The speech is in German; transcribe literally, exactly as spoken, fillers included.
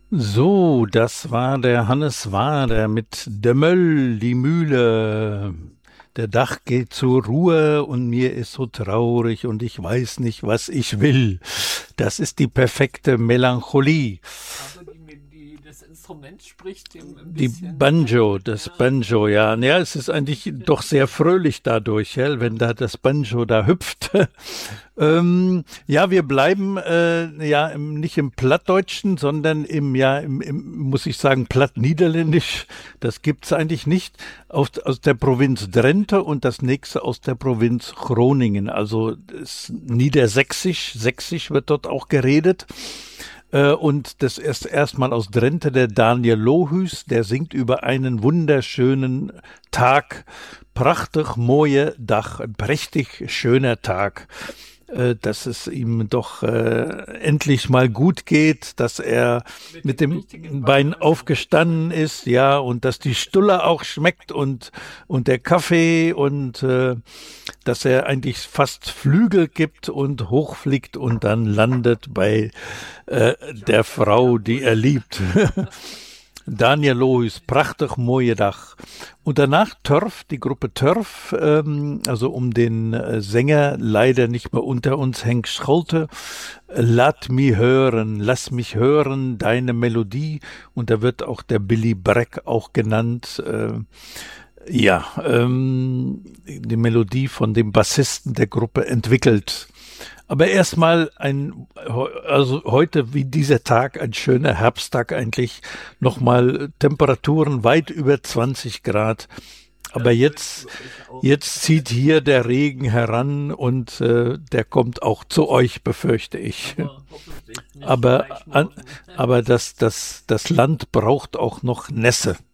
So, das war der Hannes Wader mit De Möll, die Mühle. Der Dach geht zur Ruhe und mir ist so traurig und ich weiß nicht, was ich will. Das ist die perfekte Melancholie. Also die, die, das Instrument spricht dem ein Die bisschen Banjo, ein. das Ja, Banjo, ja. Ja, es ist eigentlich doch sehr fröhlich dadurch, gell, wenn da das Banjo da hüpft. Ähm, ja, wir bleiben äh, ja im, nicht im Plattdeutschen, sondern im, ja, im, im, muss ich sagen, Plattniederländisch. Das gibt's eigentlich nicht. Aus, aus der Provinz Drenthe und das nächste aus der Provinz Groningen. Also das Niedersächsisch, Sächsisch wird dort auch geredet. Äh, und das ist erstmal aus Drenthe der Daniel Lohus, der singt über einen wunderschönen Tag. Prachtig mooie Dach, ein prächtig schöner Tag, äh, dass es ihm doch äh, endlich mal gut geht, dass er mit mit dem dem richtigen Bein Bein also. aufgestanden ist, ja, und dass die Stulle auch schmeckt und, und der Kaffee und äh, dass er eigentlich fast Flügel gibt und hochfliegt und dann landet bei äh, der Frau, die er liebt. Daniel Lohuis, prachtig mooie Dach. Und danach Törf, die Gruppe Törf, ähm, also um den äh, Sänger, leider nicht mehr unter uns, Henk Scholte, Laat mi hören, lass mich hören, deine Melodie. Und da wird auch der Billy Bragg auch genannt. Äh, ja, ähm, die Melodie von dem Bassisten der Gruppe entwickelt. Aber erstmal ein, also heute wie dieser Tag, ein schöner Herbsttag eigentlich, nochmal Temperaturen weit über zwanzig Grad. Aber Das ist jetzt, wirklich auch. jetzt zieht hier der Regen heran und äh, der kommt auch zu euch, befürchte ich. Aber hoffentlich nicht Aber, gleich an, morgen. aber das, das, das Land braucht auch noch Nässe.